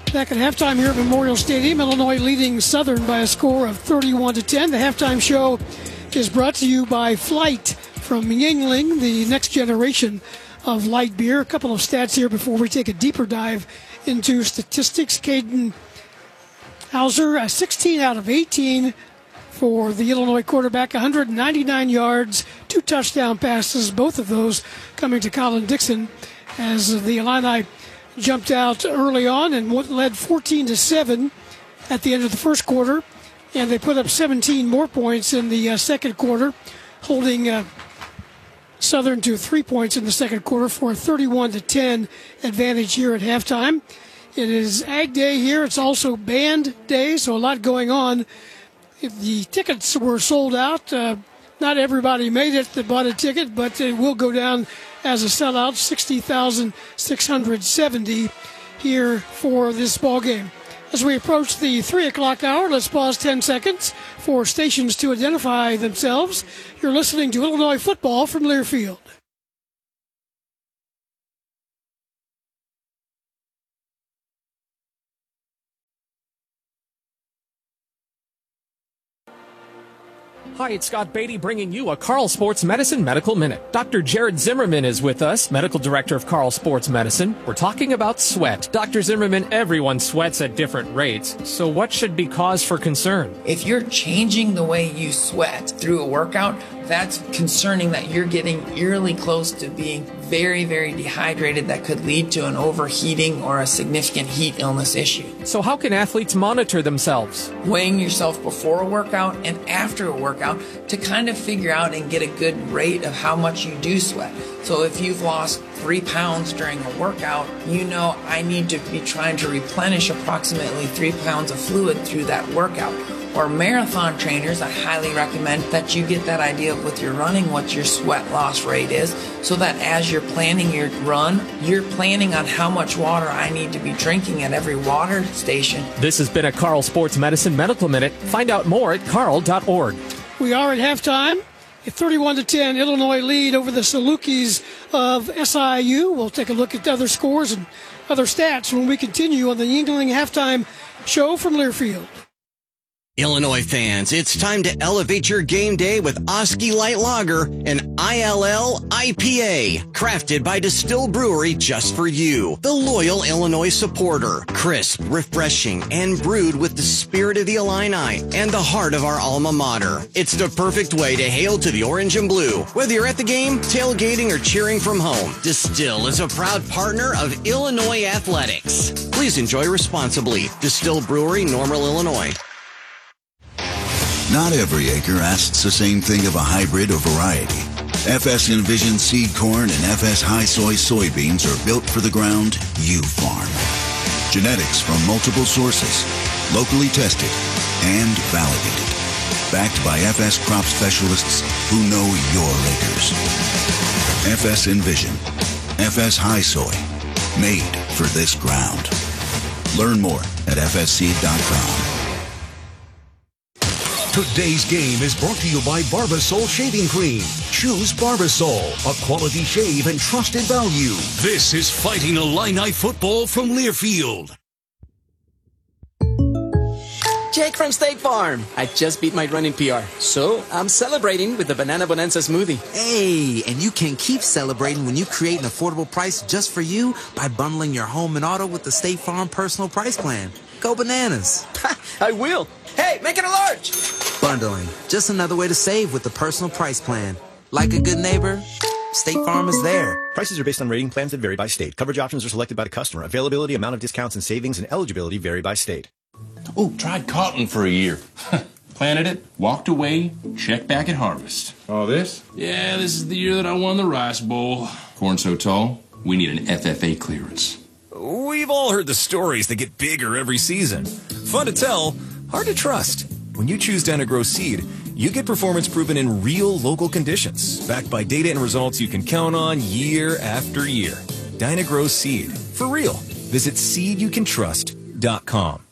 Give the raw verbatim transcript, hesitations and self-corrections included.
Back at halftime here at Memorial Stadium, Illinois leading Southern by a score of thirty-one to ten. The halftime show is brought to you by Flight from Yuengling, the next generation of light beer. A couple of stats here before we take a deeper dive into statistics. Caden Hauser, uh, sixteen out of eighteen for the Illinois quarterback, one hundred ninety-nine yards, two touchdown passes, both of those coming to Colin Dixon as the Illini jumped out early on and led fourteen to seven at the end of the first quarter, and they put up seventeen more points in the uh, second quarter, holding uh, Southern to three points in the second quarter for a thirty-one to ten advantage here at halftime. It is Ag Day here. It's also Band Day, so a lot going on. If the tickets were sold out, uh, not everybody made it that bought a ticket, but it will go down as a sellout, sixty thousand six hundred seventy here for this ball game. As we approach the three o'clock hour, let's pause ten seconds for stations to identify themselves. You're listening to Illinois football from Learfield. Hi, it's Scott Beatty bringing you a Carl Sports Medicine Medical Minute. Doctor Jared Zimmerman is with us, Medical Director of Carl Sports Medicine. We're talking about sweat. Doctor Zimmerman, everyone sweats at different rates, so what should be cause for concern? If you're changing the way you sweat through a workout, that's concerning that you're getting eerily close to being very, very dehydrated. That could lead to an overheating or a significant heat illness issue. So how can athletes monitor themselves? Weighing yourself before a workout and after a workout to kind of figure out and get a good rate of how much you do sweat. So if you've lost three pounds during a workout, you know I need to be trying to replenish approximately three pounds of fluid through that workout. Or marathon trainers, I highly recommend that you get that idea of with your running what your sweat loss rate is, so that as you're planning your run, you're planning on how much water I need to be drinking at every water station. This has been a Carl Sports Medicine Medical Minute. Find out more at carl dot org. We are at halftime. A thirty-one to ten Illinois lead over the Salukis of S I U. We'll take a look at other scores and other stats when we continue on the Yuengling halftime show from Learfield. Illinois fans, it's time to elevate your game day with Oski Light Lager, an I L L I P A, crafted by Distill Brewery just for you, the loyal Illinois supporter. Crisp, refreshing, and brewed with the spirit of the Illini and the heart of our alma mater. It's the perfect way to hail to the orange and blue. Whether you're at the game, tailgating, or cheering from home, Distill is a proud partner of Illinois Athletics. Please enjoy responsibly. Distill Brewery, Normal, Illinois. Not every acre asks the same thing of a hybrid or variety. F S Envision seed corn and F S High Soy soybeans are built for the ground you farm. Genetics from multiple sources, locally tested and validated. Backed by F S crop specialists who know your acres. F S Envision, F S High Soy, made for this ground. Learn more at f s seed dot com. Today's game is brought to you by Barbasol Shaving Cream. Choose Barbasol, a quality shave and trusted value. This is Fighting Illini football from Learfield. Jake from State Farm. I just beat my running P R, so I'm celebrating with the Banana Bonanza smoothie. Hey, and you can keep celebrating when you create an affordable price just for you by bundling your home and auto with the State Farm Personal Price Plan. Go bananas. I will. Hey, make it a large. Bundling, just another way to save with the Personal Price Plan. Like a good neighbor, State Farm is there. Prices are based on rating plans that vary by state. Coverage options are selected by the customer. Availability, amount of discounts and savings, and eligibility vary by state. Oh, tried cotton for a year. Planted it, walked away, checked back at harvest. Oh, this? Yeah, this is the year that I won the Rice Bowl. Corn so tall, we need an F F A clearance. We've all heard the stories that get bigger every season. Fun to tell, hard to trust. When you choose Dyna-Gro Seed, you get performance proven in real local conditions, backed by data and results you can count on year after year. Dyna-Gro Seed, for real. Visit seed you can trust dot com.